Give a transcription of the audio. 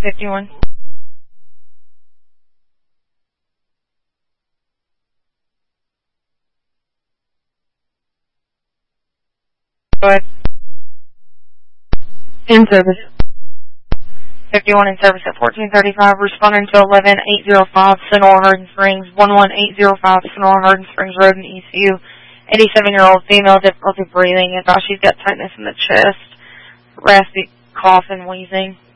51. Go ahead. In service. 51 in service at 1435, responding to 11805 Sonora Hardin Springs, 11805 Sonora Hardin Springs Road in ECU. 87-year-old female, difficulty breathing, and thought she's got tightness in the chest, raspy cough and wheezing.